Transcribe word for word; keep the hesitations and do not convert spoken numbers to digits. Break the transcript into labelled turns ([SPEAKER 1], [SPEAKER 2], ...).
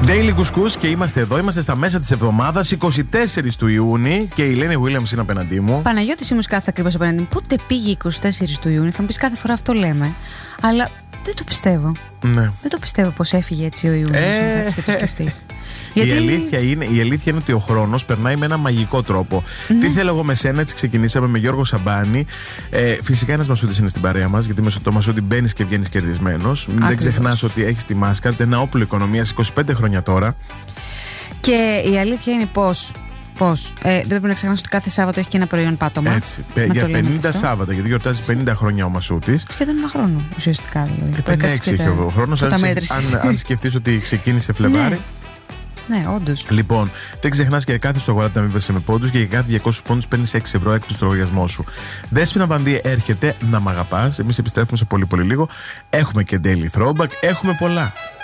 [SPEAKER 1] Daily Κουσκούς και είμαστε εδώ. Είμαστε στα μέσα της εβδομάδας, εικοστή τέταρτη του Ιούνιου και η Ελένη Williams είναι απέναντί μου.
[SPEAKER 2] Παναγιώτης Ήμους κάθε ακριβώς απέναντί μου. Πότε πήγε εικοστή τέταρτη του Ιούνιου, θα μου πεις κάθε φορά αυτό λέμε. Αλλά δεν το πιστεύω.
[SPEAKER 1] Ναι.
[SPEAKER 2] Δεν το πιστεύω πως έφυγε έτσι ο Ιούνιος.
[SPEAKER 1] Ε,
[SPEAKER 2] να και το σκεφτείς.
[SPEAKER 1] Γιατί... Η, αλήθεια είναι, η αλήθεια είναι ότι ο χρόνος περνάει με ένα μαγικό τρόπο. Ναι. Τι θέλω εγώ με σένα, έτσι ξεκινήσαμε με Γιώργο Σαμπάνη. Ε, φυσικά ένας Μασούτης είναι στην παρέα μας, γιατί μέσω το Μασούτη μπαίνεις και βγαίνεις κερδισμένος. Δεν ξεχνάς ότι έχεις τη μάσκα, ένα όπλο οικονομίας είκοσι πέντε χρόνια τώρα.
[SPEAKER 2] Και η αλήθεια είναι πως. Πώς. Ε, δεν πρέπει να ξεχνάς ότι κάθε Σάββατο έχει και ένα προϊόν πάτωμα.
[SPEAKER 1] Έτσι. Για πενήντα Σάββατα, γιατί γιορτάζει πενήντα χρόνια ο Μασούτης.
[SPEAKER 2] Σχεδόν ένα χρόνο ουσιαστικά. Δηλαδή.
[SPEAKER 1] Ε, πενήντα έξι έχει ο χρόνος. Αν, αν, αν σκεφτείς ότι ξεκίνησε Φλεβάρι.
[SPEAKER 2] Ναι, ναι, όντως.
[SPEAKER 1] Λοιπόν, δεν ξεχνάς και κάθε στο αγορά τα αμείβεσαι με πόντους και για κάθε διακόσιους πόντους παίρνεις έξι ευρώ έκπτωση στο λογαριασμό σου. Δέσποινα Βανδύ έρχεται να μ' αγαπάς. Εμείς επιστρέφουμε σε πολύ πολύ λίγο. Έχουμε και daily throwback. Έχουμε πολλά.